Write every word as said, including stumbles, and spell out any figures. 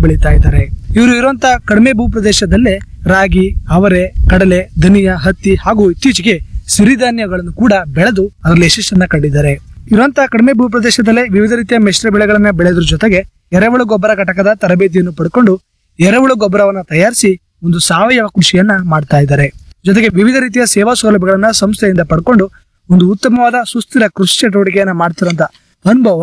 ಬೆಳೀತಾ ಇದ್ದಾರೆ. ಇವರು ಇರುವಂತ ಕಡಿಮೆ ಭೂ ಪ್ರದೇಶದಲ್ಲೇ ರಾಗಿ, ಅವರೆ, ಕಡಲೆ, ಧನಿಯಾ, ಹತ್ತಿ ಹಾಗೂ ಇತ್ತೀಚೆಗೆ ಸಿರಿಧಾನ್ಯಗಳನ್ನು ಕೂಡ ಬೆಳೆದು ಅದರಲ್ಲಿ ಯಶಸ್ಸನ್ನ ಕಂಡಿದ್ದಾರೆ. ಇರುವಂತಹ ಕಡಿಮೆ ಭೂ ಪ್ರದೇಶದಲ್ಲೇ ವಿವಿಧ ರೀತಿಯ ಮಿಶ್ರ ಬೆಳೆಗಳನ್ನ ಬೆಳೆದ್ರ ಜೊತೆಗೆ ಎರೆಹುಳು ಗೊಬ್ಬರ ಘಟಕದ ತರಬೇತಿಯನ್ನು ಪಡ್ಕೊಂಡು ಎರೆಹುಳು ಗೊಬ್ಬರವನ್ನ ತಯಾರಿಸಿ ಒಂದು ಸಾವಯವ ಕೃಷಿಯನ್ನ ಮಾಡ್ತಾ ಇದ್ದಾರೆ. ಜೊತೆಗೆ ವಿವಿಧ ರೀತಿಯ ಸೇವಾ ಸೌಲಭ್ಯಗಳನ್ನ ಸಂಸ್ಥೆಯಿಂದ ಪಡ್ಕೊಂಡು ಒಂದು ಉತ್ತಮವಾದ ಸುಸ್ಥಿರ ಕೃಷಿ ಚಟುವಟಿಕೆಯನ್ನ ಮಾಡ್ತಿರೋಂತ ಅನುಭವ